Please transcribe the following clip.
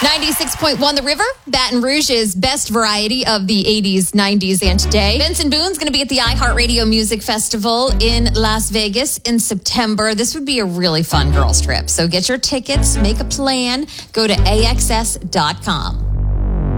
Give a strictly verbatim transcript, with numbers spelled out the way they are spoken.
ninety-six point one The River, Baton Rouge's best variety of the eighties, nineties, and today. Benson Boone's going to be at the iHeartRadio Music Festival in Las Vegas in September. This would be a really fun girls trip. So get your tickets, make a plan, go to A X S dot com.